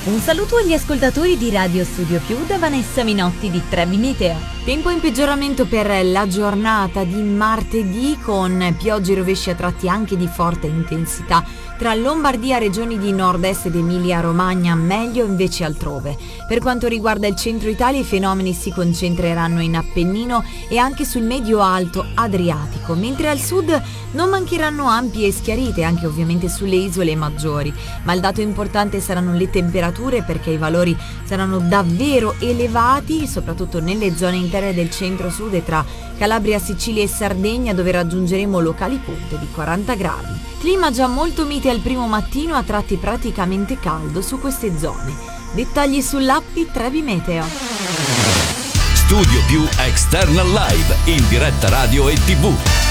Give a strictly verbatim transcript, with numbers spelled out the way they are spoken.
Un saluto agli ascoltatori di Radio Studio Più da Vanessa Minotti di Trebi Meteo. Tempo in peggioramento per la giornata di martedì, con piogge e rovesci a tratti anche di forte intensità tra Lombardia, regioni di nord-est ed Emilia-Romagna, meglio invece altrove. Per quanto riguarda il centro Italia, i fenomeni si concentreranno in Appennino e anche sul medio-alto Adriatico, mentre al sud non mancheranno ampie schiarite, anche ovviamente sulle isole maggiori. Ma il dato importante saranno le temperature, perché i valori saranno davvero elevati, soprattutto nelle zone interne del centro-sud e tra Calabria, Sicilia e Sardegna, dove raggiungeremo locali punte di quaranta gradi. Clima già molto mite al primo mattino, a tratti praticamente caldo su queste zone. Dettagli sull'app di Trebi Meteo. Studio Più External Live, in diretta radio e tivù.